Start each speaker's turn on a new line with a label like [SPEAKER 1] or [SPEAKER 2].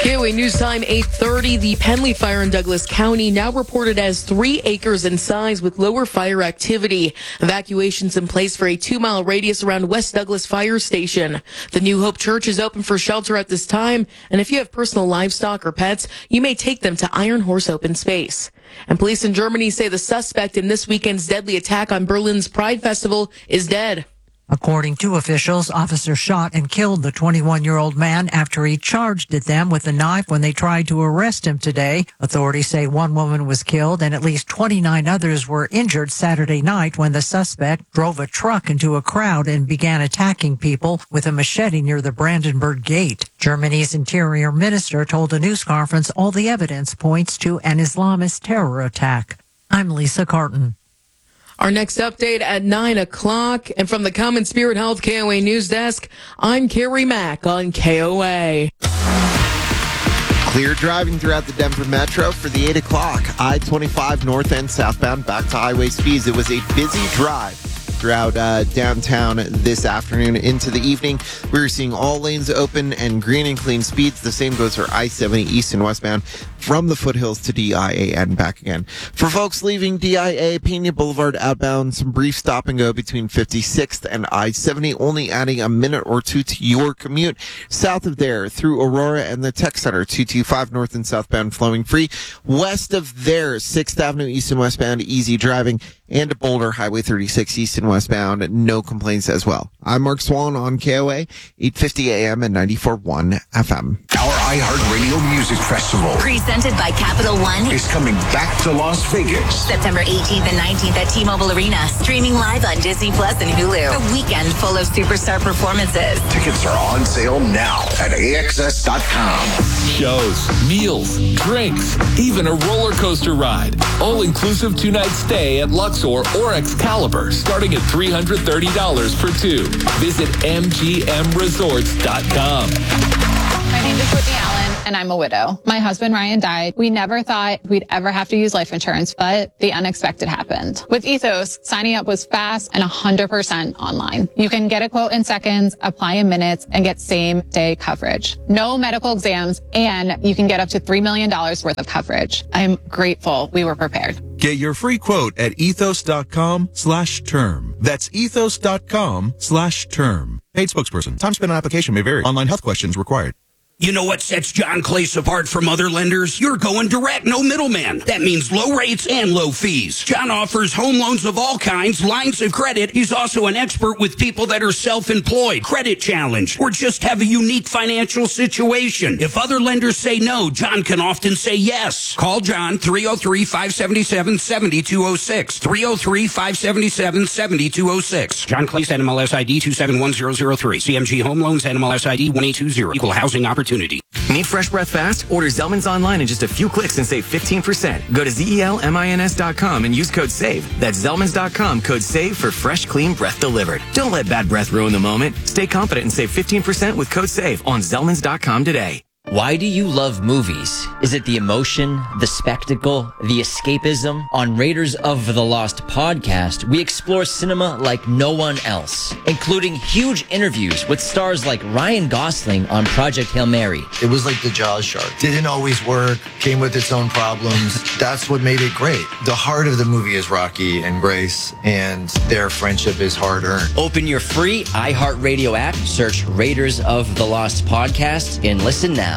[SPEAKER 1] KOA News Time 8:30. The Penley fire in Douglas County now reported as 3 acres in size with lower fire activity. Evacuations in place for a 2-mile radius around West Douglas Fire Station. The New Hope Church is open for shelter at this time, and if you have personal livestock or pets, you may take them to Iron Horse Open Space. And police in Germany say the suspect in this weekend's deadly attack on Berlin's Pride Festival is dead.
[SPEAKER 2] According to officials, officers shot and killed the 21-year-old man after he charged at them with a knife when they tried to arrest him today. Authorities say one woman was killed and at least 29 others were injured Saturday night when the suspect drove a truck into a crowd and began attacking people with a machete near the Brandenburg Gate. Germany's interior minister told a news conference all the evidence points to an Islamist terror attack. I'm Lisa Carton.
[SPEAKER 1] Our next update at 9 o'clock. And from the Common Spirit Health KOA News Desk, I'm Carrie Mack on KOA.
[SPEAKER 3] Clear driving throughout the Denver Metro for the 8 o'clock. I-25 north and southbound back to highway speeds. It was a busy drive throughout downtown this afternoon into the evening. We were seeing all lanes open and green and clean speeds. The same goes for I-70 east and westbound from the foothills to DIA and back again. For folks leaving DIA, Pena Boulevard outbound, some brief stop and go between 56th and I-70, only adding a minute or two to your commute. South of there, through Aurora and the Tech Center, 225 north and southbound flowing free. West of there, 6th Avenue east and westbound, easy driving. And Boulder, Highway 36 east and westbound, no complaints as well. I'm Mark Swan on KOA, 850 AM and 94.1 FM.
[SPEAKER 4] Our iHeartRadio Music Festival,
[SPEAKER 5] presented by Capital One,
[SPEAKER 4] is coming back to Las Vegas.
[SPEAKER 5] September 18th and 19th at T-Mobile Arena. Streaming live on Disney Plus and Hulu. A weekend full of superstar performances.
[SPEAKER 4] Tickets are on sale now at AXS.com.
[SPEAKER 6] Shows, meals, drinks, even a roller coaster ride. All-inclusive 2-night stay at Luxor or Excalibur, starting at $330 for 2. Visit MGMResorts.com.
[SPEAKER 7] My name is Whitney Allen, and I'm a widow. My husband, Ryan, died. We never thought we'd ever have to use life insurance, but the unexpected happened. With Ethos, signing up was fast and 100% online. You can get a quote in seconds, apply in minutes, and get same-day coverage. No medical exams, and you can get up to $3 million worth of coverage. I'm grateful we were prepared.
[SPEAKER 8] Get your free quote at ethos.com/term. That's ethos.com/term. Paid spokesperson. Time spent on application may vary. Online health questions required.
[SPEAKER 9] You know what sets John Clace apart from other lenders? You're going direct, no middleman. That means low rates and low fees. John offers home loans of all kinds, lines of credit. He's also an expert with people that are self-employed, credit challenged, or just have a unique financial situation. If other lenders say no, John can often say yes. Call John 303-577-7206. 303-577-7206. John Clace, NMLS ID 271003. CMG Home Loans, NMLS ID 1820. Equal housing opportunity.
[SPEAKER 10] Need fresh breath fast? Order Zellman's online in just a few clicks and save 15%. Go to ZELMINS.com and use code SAVE. That's Zellmans.com, code SAVE for fresh, clean breath delivered. Don't let bad breath ruin the moment. Stay confident and save 15% with code SAVE on Zellmans.com today.
[SPEAKER 11] Why do you love movies? Is it the emotion, the spectacle, the escapism? On Raiders of the Lost podcast, we explore cinema like no one else, including huge interviews with stars like Ryan Gosling on Project Hail Mary.
[SPEAKER 12] It was like the Jaws shark. Didn't always work, came with its own problems. That's what made it great. The heart of the movie is Rocky and Grace, and their friendship is hard-earned.
[SPEAKER 11] Open your free iHeartRadio app, search Raiders of the Lost podcast, and listen now.